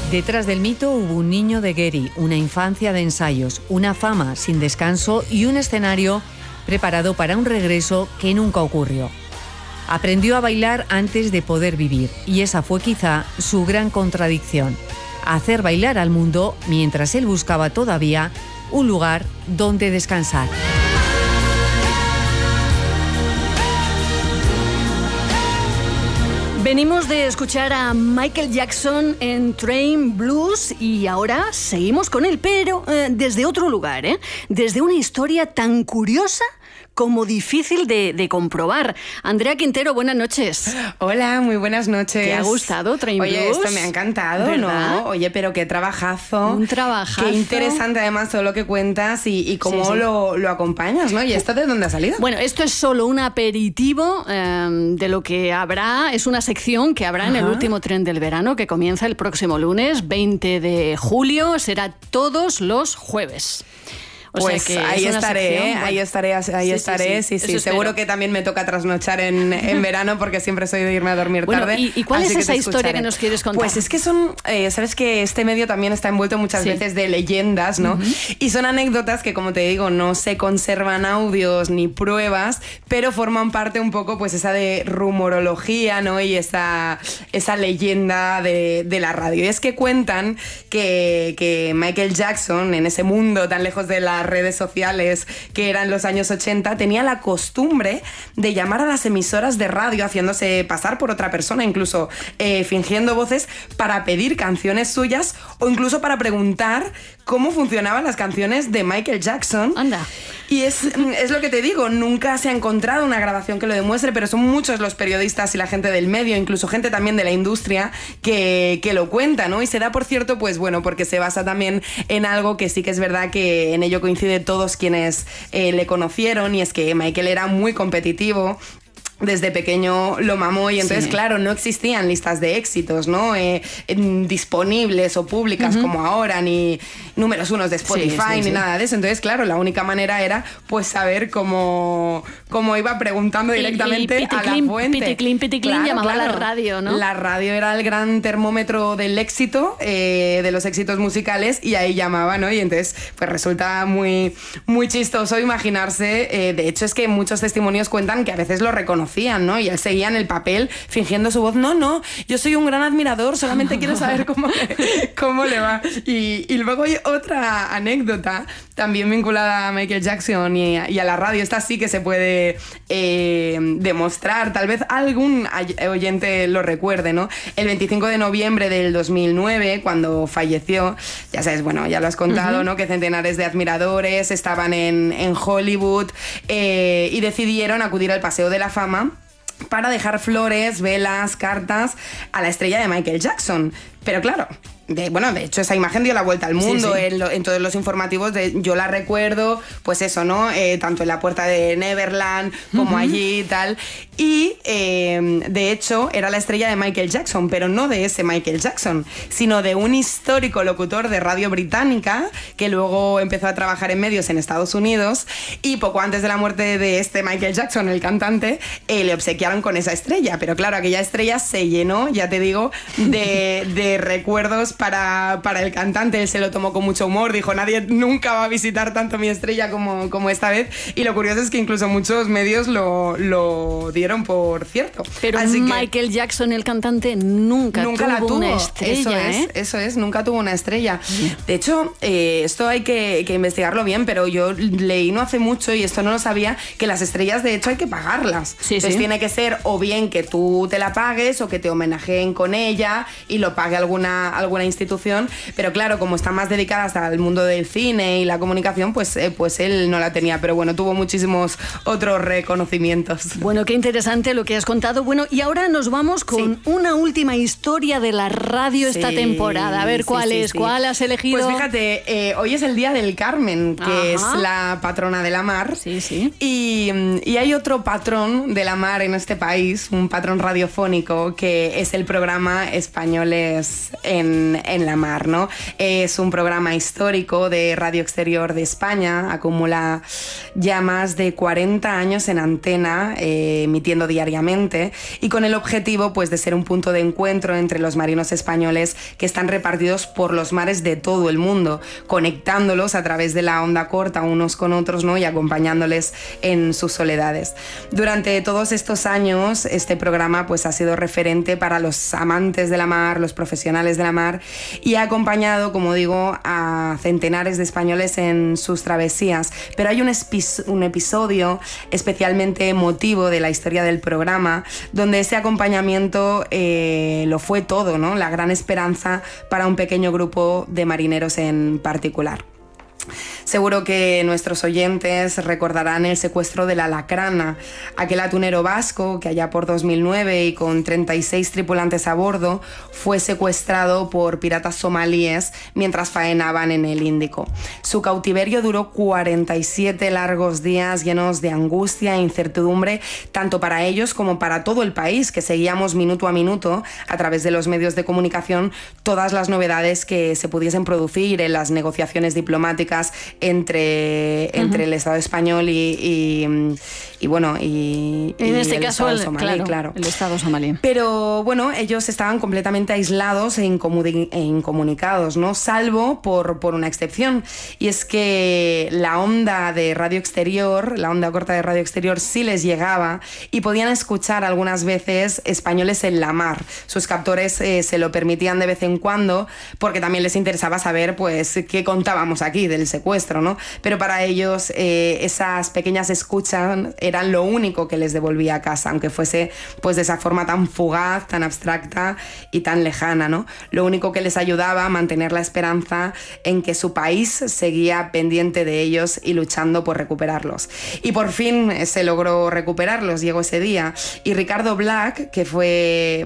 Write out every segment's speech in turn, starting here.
Detrás del mito hubo un niño de Gary, una infancia de ensayos, una fama sin descanso y un escenario preparado para un regreso que nunca ocurrió. Aprendió a bailar antes de poder vivir y esa fue quizá su gran contradicción: hacer bailar al mundo mientras él buscaba todavía un lugar donde descansar. Venimos de escuchar a Michael Jackson en Train Blues y ahora seguimos con él, pero desde otro lugar, desde una historia tan curiosa como difícil de comprobar. Andrea Quintero, buenas noches. Hola, muy buenas noches. ¿Te ha gustado Train Blues? Oye, esto me ha encantado, ¿verdad? ¿no? Oye, pero qué trabajazo. Un trabajazo. Qué interesante además todo lo que cuentas y cómo sí. lo acompañas, ¿no? ¿Y esto de dónde ha salido? Bueno, esto es solo un aperitivo de lo que habrá. Es una sección que habrá en el último tren del verano, que comienza el próximo lunes, 20 de julio. Será todos los jueves. O pues sea que ahí estaré, ahí estaré. Sí. Seguro que también me toca trasnochar en verano porque siempre soy de irme a dormir tarde. ¿Y cuál es esa historia que nos quieres contar? Pues es que son, sabes que este medio también está envuelto muchas veces de leyendas, ¿no? Y son anécdotas que, como te digo, no se conservan audios ni pruebas, pero forman parte un poco, pues esa de rumorología, ¿no? Y esa leyenda de la radio. Y es que cuentan que Michael Jackson, en ese mundo tan lejos de las redes sociales que eran los años 80, tenía la costumbre de llamar a las emisoras de radio haciéndose pasar por otra persona, incluso fingiendo voces para pedir canciones suyas o incluso para preguntar cómo funcionaban las canciones de Michael Jackson. Anda. Y es lo que te digo, nunca se ha encontrado una grabación que lo demuestre, pero son muchos los periodistas y la gente del medio, incluso gente también de la industria, que lo cuenta, ¿no? Y se da, por cierto, pues bueno, porque se basa también en algo que sí que es verdad que en ello coincide todos quienes le conocieron, y es que Michael era muy competitivo. Desde pequeño lo mamó y entonces, claro, no existían listas de éxitos, ¿no? Disponibles o públicas como ahora, ni números unos de Spotify, ni nada de eso. Entonces, claro, la única manera era pues saber cómo iba preguntando directamente a la fuente. Piticlin, claro, llamaba a la radio, ¿no? La radio era el gran termómetro del éxito, de los éxitos musicales, y ahí llamaba, ¿no? Y entonces, pues resulta muy, muy chistoso imaginarse. De hecho, es que muchos testimonios cuentan que a veces lo reconocían, ¿no? Y él seguía en el papel fingiendo su voz. No, yo soy un gran admirador, solamente quiero saber cómo le va. Y luego hay otra anécdota también vinculada a Michael Jackson y a la radio. Esta sí que se puede demostrar, tal vez algún oyente lo recuerde, ¿no? El 25 de noviembre del 2009, cuando falleció, ya sabes, bueno, ya lo has contado, ¿no? Que centenares de admiradores estaban en Hollywood y decidieron acudir al Paseo de la Fama para dejar flores, velas, cartas a la estrella de Michael Jackson. Pero claro, de hecho esa imagen dio la vuelta al mundo. En todos los informativos yo la recuerdo, pues eso, ¿no? Tanto en la puerta de Neverland como allí y tal. Y de hecho era la estrella de Michael Jackson, pero no de ese Michael Jackson, sino de un histórico locutor de radio británica que luego empezó a trabajar en medios en Estados Unidos, y poco antes de la muerte de este Michael Jackson, el cantante, le obsequiaron con esa estrella. Pero claro, aquella estrella se llenó, ya te digo, de recuerdos para el cantante. Él se lo tomó con mucho humor, dijo: nadie nunca va a visitar tanto mi estrella como esta vez. Y lo curioso es que incluso muchos medios lo dieron por cierto. Pero así Michael Jackson, el cantante, nunca tuvo una estrella. Eso es, nunca tuvo una estrella. De hecho, esto hay que investigarlo bien, pero yo leí no hace mucho, y esto no lo sabía, que las estrellas de hecho hay que pagarlas. Entonces tiene que ser o bien que tú te la pagues o que te homenajeen con ella y lo pague alguna institución. Pero claro, como están más dedicadas al mundo del cine y la comunicación, pues él no la tenía. Pero bueno, tuvo muchísimos otros reconocimientos. Bueno, qué interesante lo que has contado. Bueno, y ahora nos vamos con una última historia de la radio esta temporada. A ver, ¿cuál es? ¿Cuál has elegido? Pues fíjate, hoy es el Día del Carmen, que es la patrona de la mar. Y hay otro patrón de la mar en este país, un patrón radiofónico, que es el programa Españoles en en la mar, ¿no? Es un programa histórico de Radio Exterior de España, acumula ya más de 40 años en antena, emitiendo diariamente, y con el objetivo pues, de ser un punto de encuentro entre los marinos españoles que están repartidos por los mares de todo el mundo, conectándolos a través de la onda corta unos con otros, ¿no? Y acompañándoles en sus soledades. Durante todos estos años, este programa pues, ha sido referente para los amantes de la mar, los profesionales de la mar, y ha acompañado, como digo, a centenares de españoles en sus travesías. Pero hay un episodio especialmente emotivo de la historia del programa, donde ese acompañamiento lo fue todo, ¿no? La gran esperanza para un pequeño grupo de marineros en particular. Seguro que nuestros oyentes recordarán el secuestro de la Lacrana, aquel atunero vasco que allá por 2009 y con 36 tripulantes a bordo fue secuestrado por piratas somalíes mientras faenaban en el Índico. Su cautiverio duró 47 largos días llenos de angustia e incertidumbre, tanto para ellos como para todo el país, que seguíamos minuto a minuto a través de los medios de comunicación todas las novedades que se pudiesen producir en las negociaciones diplomáticas entre el Estado español y en este caso el somalí, claro. El Estado somalí. Pero bueno, ellos estaban completamente aislados e incomunicados, ¿no? Salvo por una excepción, y es que la onda de Radio Exterior, la onda corta de Radio Exterior sí les llegaba y podían escuchar algunas veces españoles en la mar. Sus captores se lo permitían de vez en cuando porque también les interesaba saber pues qué contábamos aquí del secuestro, ¿no? Pero para ellos esas pequeñas escuchas eran lo único que les devolvía a casa, aunque fuese pues de esa forma tan fugaz, tan abstracta y tan lejana, ¿no? Lo único que les ayudaba a mantener la esperanza en que su país seguía pendiente de ellos y luchando por recuperarlos. Y por fin se logró recuperarlos, llegó ese día, y Ricardo Blanch, que fue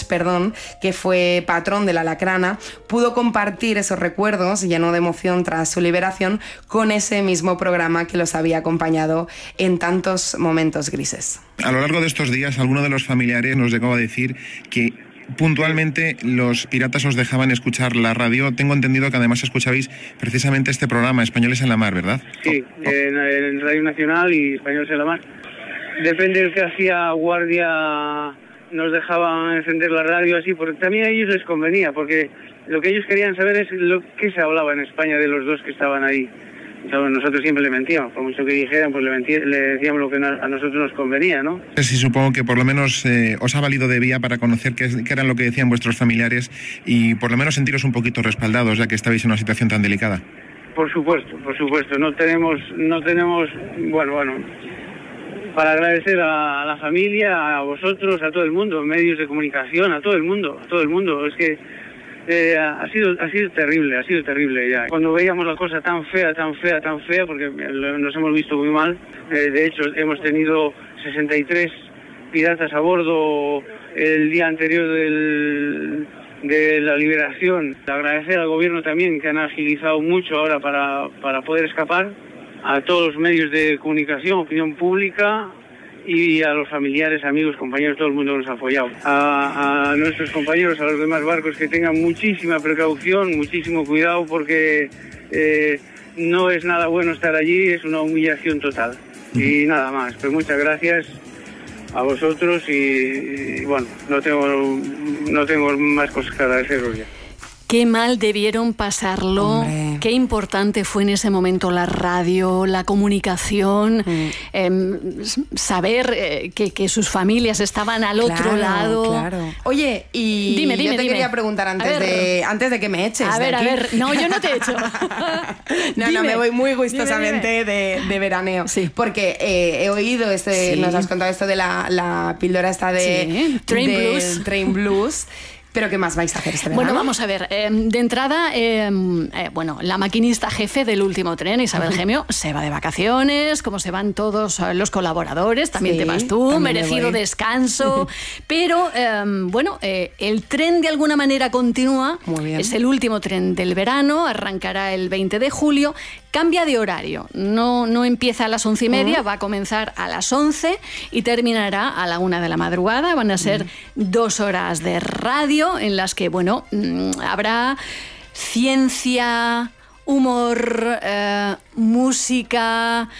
patrón de la Lacrana, pudo compartir esos recuerdos lleno de emoción tras su liberación con ese mismo programa que los había acompañado en tantos momentos grises. A lo largo de estos días, alguno de los familiares nos llegó a decir que puntualmente los piratas os dejaban escuchar la radio. Tengo entendido que además escuchabais precisamente este programa, Españoles en la Mar, ¿verdad? Sí, en Radio Nacional y Españoles en la Mar. Depende del que hacía guardia, nos dejaban encender la radio así, porque también a ellos les convenía, porque lo que ellos querían saber es lo que se hablaba en España de los dos que estaban ahí. Nosotros siempre le mentíamos, por mucho que dijeran, pues le decíamos lo que a nosotros nos convenía, ¿no? Sí, supongo que por lo menos os ha valido de vía para conocer qué era lo que decían vuestros familiares y por lo menos sentiros un poquito respaldados, ya que estabais en una situación tan delicada. Por supuesto. No tenemos, bueno, para agradecer a la familia, a vosotros, a todo el mundo, medios de comunicación, a todo el mundo. Es que ha sido terrible ya. Cuando veíamos la cosa tan fea, porque nos hemos visto muy mal. De hecho, hemos tenido 63 piratas a bordo el día anterior de la liberación. Agradecer al gobierno también, que han agilizado mucho ahora para poder escapar. A todos los medios de comunicación, opinión pública, y a los familiares, amigos, compañeros, todo el mundo nos ha apoyado. A nuestros compañeros, a los demás barcos, que tengan muchísima precaución, muchísimo cuidado, porque no es nada bueno estar allí, es una humillación total. Y nada más, pues muchas gracias a vosotros y bueno, no tengo más cosas que agradeceros ya. Qué mal debieron pasarlo. Hombre. Qué importante fue en ese momento la radio, la comunicación, saber que sus familias estaban al otro lado. Claro. Oye, y dime, yo te quería preguntar antes de que me eches. A ver, no, yo no te he hecho. No, me voy muy gustosamente de veraneo. Sí. Porque he oído nos has contado esto de la píldora esta de Train Blues. ¿Pero qué más vais a hacer este verano? Bueno, vamos a ver. De entrada, la maquinista jefe del último tren, Isabel Gemio, se va de vacaciones, como se van todos los colaboradores. También te vas tú, merecido descanso. Pero, el tren de alguna manera continúa. Muy bien. Es el último tren del verano, arrancará el 20 de julio. Cambia de horario, no empieza a las 11:30, va a comenzar a las 11 y terminará a la 1 de la madrugada. Van a ser 2 horas de radio radio en las que, bueno, habrá ciencia, humor, música,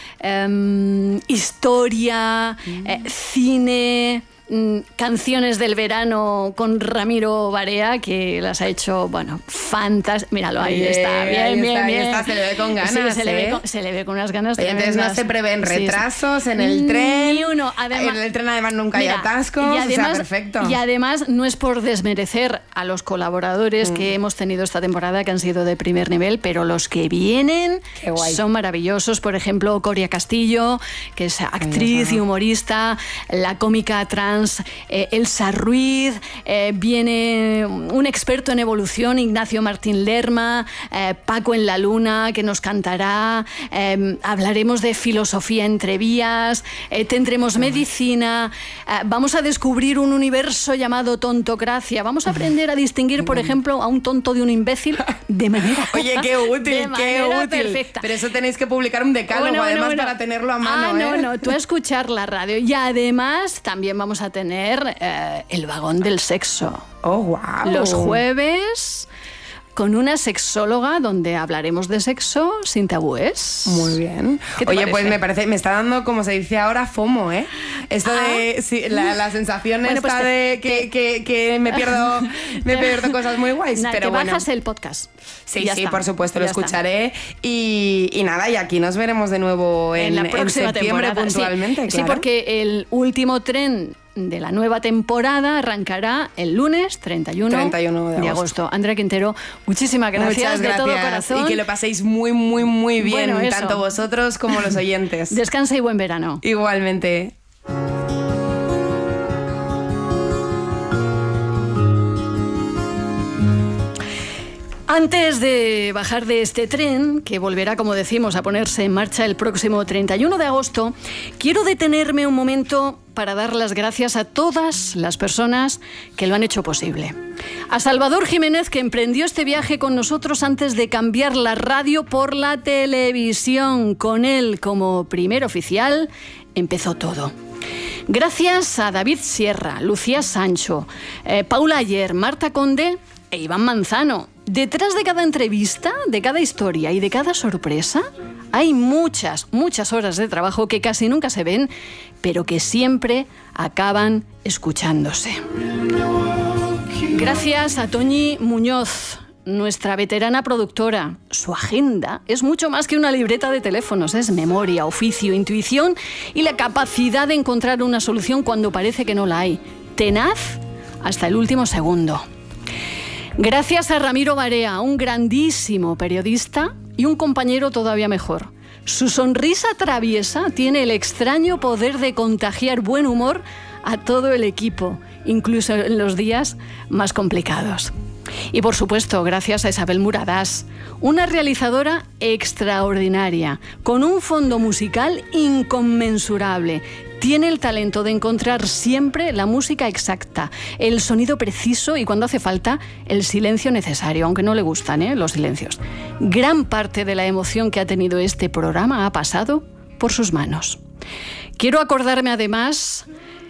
historia, cine, canciones del verano con Ramiro Barea, que las ha hecho, bueno, fantásticas. Míralo, ahí está, bien. Se le ve con ganas. Sí, se le ve con unas ganas. Oye, entonces no se prevén retrasos en el tren. Ni uno. Además, en el tren además nunca hay atascos, y además, o sea, perfecto. Y además no es por desmerecer a los colaboradores que hemos tenido esta temporada, que han sido de primer nivel, pero los que vienen son maravillosos. Por ejemplo, Coria Castillo, que es actriz y humorista, la cómica trans Elsa Ruiz, viene un experto en evolución, Ignacio Martín Lerma, Paco en la Luna, que nos cantará, hablaremos de filosofía entre vías, tendremos medicina, vamos a descubrir un universo llamado tontocracia, vamos a aprender a distinguir, por ejemplo, a un tonto de un imbécil de manera Oye, qué útil, perfecta. Pero eso tenéis que publicar un decálogo, además, para tenerlo a mano. No, tú a escuchar la radio. Y además también vamos a tener el vagón del sexo. ¡Oh, wow! Los jueves, con una sexóloga donde hablaremos de sexo sin tabúes. Muy bien. Oye, pues me está dando, como se dice ahora, FOMO, ¿eh? Esto de la sensación bueno, esta pues de que me pierdo cosas muy guays. Pero te bajas el podcast. Sí, por supuesto, lo escucharé. Y nada, y aquí nos veremos de nuevo en la próxima septiembre temporada, puntualmente. Sí, claro. Sí, porque el último tren de la nueva temporada arrancará el lunes 31 de agosto. Andrea Quintero, muchísimas gracias. De todo corazón. Y que lo paséis muy, muy, muy bien, bueno, tanto vosotros como los oyentes. Descansa y buen verano. Igualmente. Antes de bajar de este tren, que volverá, como decimos, a ponerse en marcha el próximo 31 de agosto, quiero detenerme un momento para dar las gracias a todas las personas que lo han hecho posible. A Salvador Jiménez, que emprendió este viaje con nosotros antes de cambiar la radio por la televisión. Con él como primer oficial empezó todo. Gracias a David Sierra, Lucía Sancho, Paula Ayer, Marta Conde e Iván Manzano. Detrás de cada entrevista, de cada historia y de cada sorpresa, hay muchas, muchas horas de trabajo que casi nunca se ven, pero que siempre acaban escuchándose. Gracias a Toñi Muñoz, nuestra veterana productora. Su agenda es mucho más que una libreta de teléfonos, es memoria, oficio, intuición y la capacidad de encontrar una solución cuando parece que no la hay. Tenaz hasta el último segundo. Gracias a Ramiro Barea, un grandísimo periodista y un compañero todavía mejor. Su sonrisa traviesa tiene el extraño poder de contagiar buen humor a todo el equipo, incluso en los días más complicados. Y por supuesto, gracias a Isabel Muradás, una realizadora extraordinaria, con un fondo musical inconmensurable. Tiene el talento de encontrar siempre la música exacta, el sonido preciso y, cuando hace falta, el silencio necesario, aunque no le gustan los silencios. Gran parte de la emoción que ha tenido este programa ha pasado por sus manos. Quiero acordarme además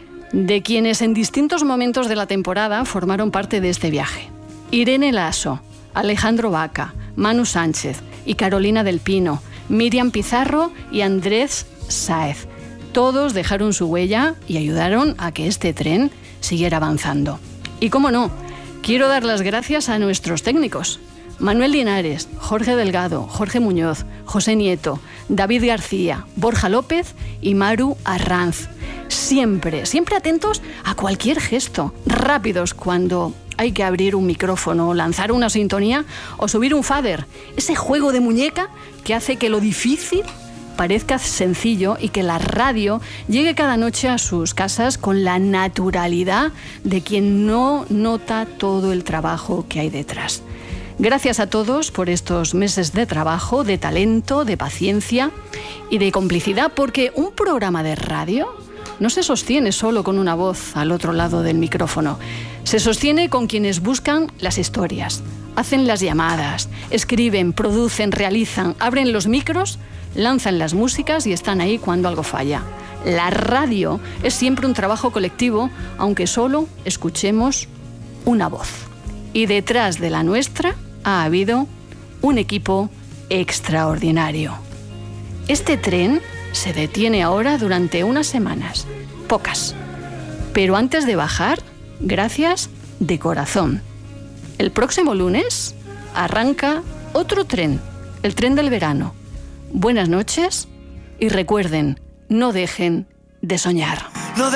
de quienes en distintos momentos de la temporada formaron parte de este viaje. Irene Lasso, Alejandro Vaca, Manu Sánchez y Carolina del Pino, Miriam Pizarro y Andrés Sáez. Todos dejaron su huella y ayudaron a que este tren siguiera avanzando. Y cómo no, quiero dar las gracias a nuestros técnicos. Manuel Linares, Jorge Delgado, Jorge Muñoz, José Nieto, David García, Borja López y Maru Arranz. Siempre atentos a cualquier gesto, rápidos cuando hay que abrir un micrófono, lanzar una sintonía o subir un fader. Ese juego de muñeca que hace que lo difícil parezca sencillo y que la radio llegue cada noche a sus casas con la naturalidad de quien no nota todo el trabajo que hay detrás. Gracias a todos por estos meses de trabajo, de talento, de paciencia y de complicidad, porque un programa de radio no se sostiene solo con una voz al otro lado del micrófono. Se sostiene con quienes buscan las historias, hacen las llamadas, escriben, producen, realizan, abren los micros, lanzan las músicas y están ahí cuando algo falla. La radio es siempre un trabajo colectivo, aunque solo escuchemos una voz. Y detrás de la nuestra ha habido un equipo extraordinario. Este tren se detiene ahora durante unas semanas, pocas. Pero antes de bajar, gracias de corazón. El próximo lunes arranca otro tren, el tren del verano. Buenas noches y recuerden, no dejen de soñar.